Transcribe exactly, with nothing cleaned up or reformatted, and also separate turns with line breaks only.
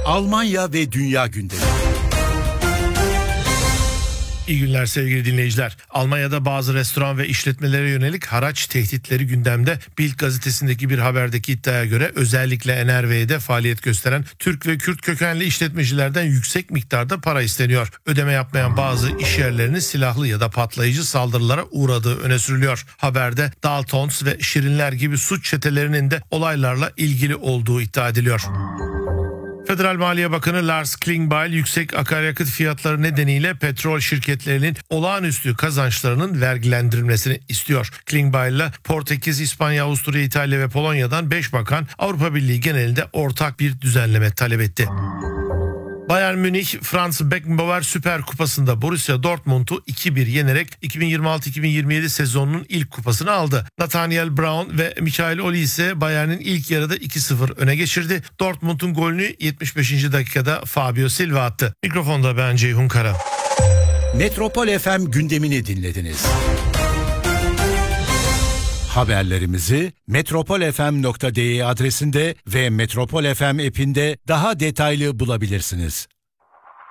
Almanya ve dünya gündemi.
İyi günler sevgili dinleyiciler. Almanya'da bazı restoran ve işletmelere yönelik haraç tehditleri gündemde. Bild gazetesindeki bir haberdeki iddiaya göre özellikle N R V'de faaliyet gösteren Türk ve Kürt kökenli işletmecilerden yüksek miktarda para isteniyor. Ödeme yapmayan bazı iş yerlerinin silahlı ya da patlayıcı saldırılara uğradığı öne sürülüyor. Haberde Daltons ve Şirinler gibi suç çetelerinin de olaylarla ilgili olduğu iddia ediliyor. Federal Maliye Bakanı Lars Klingbeil yüksek akaryakıt fiyatları nedeniyle petrol şirketlerinin olağanüstü kazançlarının vergilendirilmesini istiyor. Klingbeil ile Portekiz, İspanya, Avusturya, İtalya ve Polonya'dan beş bakan Avrupa Birliği genelinde ortak bir düzenleme talep etti. Bayern Münih, Franz Beckenbauer Süper Kupası'nda Borussia Dortmund'u iki bir yenerek iki bin yirmi altı iki bin yirmi yedi sezonunun ilk kupasını aldı. Nathaniel Brown ve Michael Olise Bayern'in ilk yarıda iki sıfır öne geçirdi. Dortmund'un golünü yetmiş beşinci dakikada Fabio Silva attı. Mikrofonda ben Ceyhun Kara.
Metropol F M gündemini dinlediniz. Haberlerimizi metropol f m nokta d e adresinde ve Metropol F M app'inde daha detaylı bulabilirsiniz.